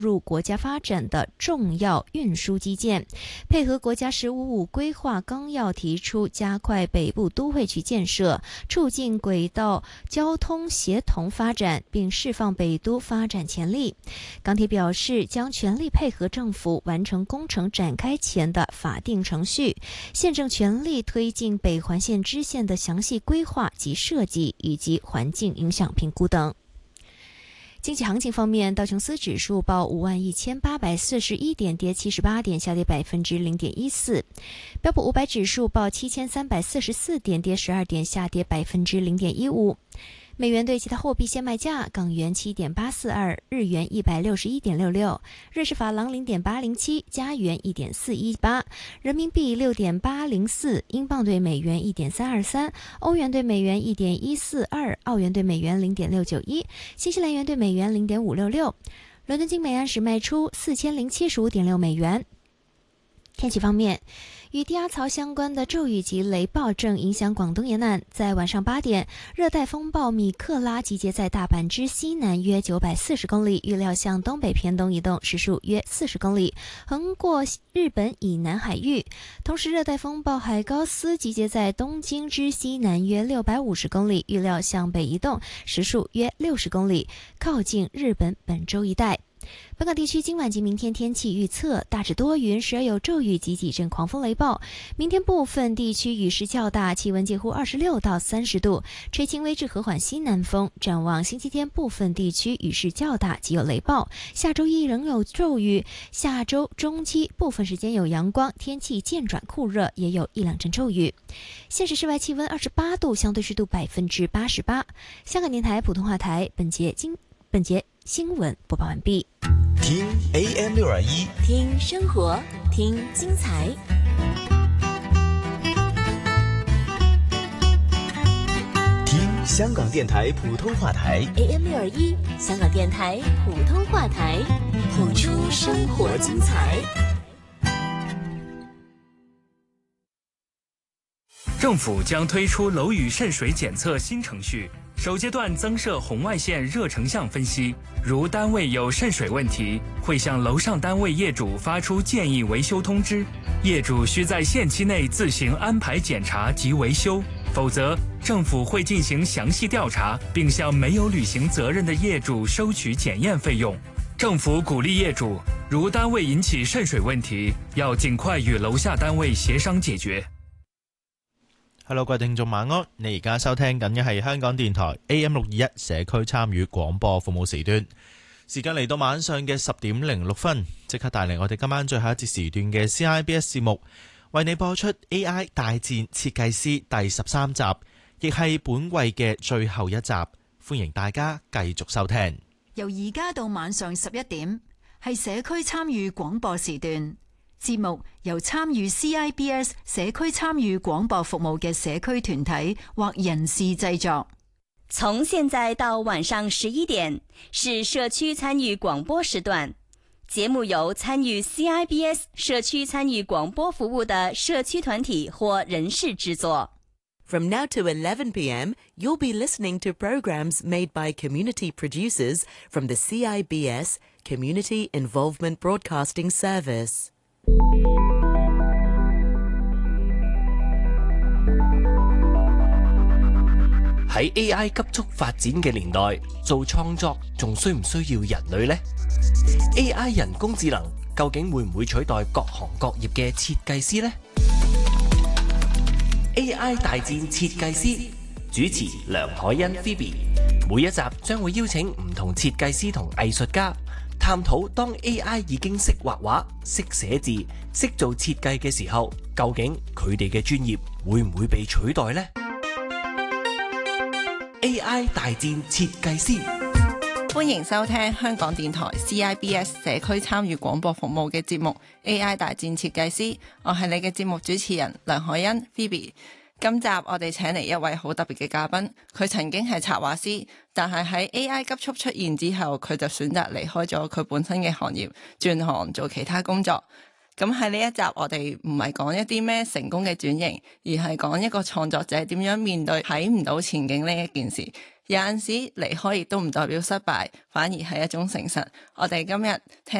入国家发展的重要运输基建，配合国家“十五五”规划纲要提出加快北部都会区建设，促进轨道交通协同发展，并释放北都发展潜力。港铁表示，将全力配合政府完成工程展开前的法定程序，现正全力推进北环线支线的详细规划及设计，以及环境影响评估等。经济行情方面，道琼斯指数报51841点，跌78点，下跌0.14%；标普500指数报7344点，跌12点，下跌0.15%。美元对其他货币现卖价：港元7.842，日元161.66，瑞士法郎0.807，加元1.418，人民币6.804，英镑对美元1.323，欧元对美元1.142，澳元对美元0.691，新西兰元对美元0.566。伦敦金每安士卖出4075.6美元。天气方面，与低压槽相关的骤雨及雷暴正影响广东沿岸。在晚上8点，热带风暴米克拉集结在大阪之西南约940公里，预料向东北偏东移动，时速约40公里，横过日本以南海域。同时，热带风暴海高斯集结在东京之西南约650公里，预料向北移动，时速约60公里，靠近日本本州一带。本港地区今晚及明天天气预测：大致多云，时而有骤雨及几阵狂风雷暴。明天部分地区雨势较大，气温介乎26到30度，吹轻微至和缓西南风。展望星期天，部分地区雨势较大，及有雷暴。下周一仍有骤雨，下周中期部分时间有阳光，天气渐转酷热，也有1-2阵骤雨。现时室外气温28度，相对湿度88%。香港电台普通话台本节新闻播报完毕。 听 AM621， 听生活，听精彩。 听香港电台普通话台 AM621，香港电台普通话台，谱出生活精彩。 政府将推出楼宇渗水检测新程序，首阶段增设红外线热成像分析，如单位有渗水问题，会向楼上单位业主发出建议维修通知，业主需在限期内自行安排检查及维修，否则政府会进行详细调查，并向没有履行责任的业主收取检验费用。政府鼓励业主，如单位引起渗水问题，要尽快与楼下單位協商解決。 Hello， 各位聽眾晚安，你而家收聽緊嘅係香港電台 AM621 社區參與廣播服務時段，時間嚟到晚上嘅10點06分，即刻帶嚟我哋今晚最後一節時段嘅 CIBS 節目，為你播出 AI 大戰設計師第13集，亦係本季嘅最後一集，歡迎大家繼續收聽。 由而家到晚上11點，係社區參與廣播時段。節目由參與 CIBS 社區參與廣播服務嘅社區團體或人士製作。 從現在到晚上11點是社區參與廣播時段，節目由參與 CIBS 社區參與廣播服務的社區團體或人士製作。 From now to 11 p.m., you'll be listening to programs made by community producers from the CIBS Community Involvement Broadcasting Service. 喺 AI 急速發展嘅年代，做創作仲需唔需要人類呢？ AI 人工智能究竟會唔會取代各行各業嘅設計師呢？ AI 大戰設計師，主持梁凱欣 Phoebe， 每一集將會邀請唔同設計師同藝術家，探討當 AI 已經識畫畫、識寫字、識做設計嘅時候，究竟佢哋嘅專業會唔會被取代呢？ AI 大戰設計師， 歡迎收聽香港電台 CIBS 社區參與廣播服務嘅節目 AI 大戰設計師，我係你嘅節目主持人梁凱欣 Phoebe。今集我哋請嚟一位好特別嘅嘉賓，佢曾經係插畫師，但係喺 AI 急速出現之後，佢就選擇離開咗佢本身嘅行業，轉行做其他工作。 咁喺呢一集我哋唔係講一啲咩成功嘅轉型，而係講一個創作者點樣面對睇唔到前景呢一件事。有陣時離開亦都唔代表失敗，反而係一種誠實。我哋今日聽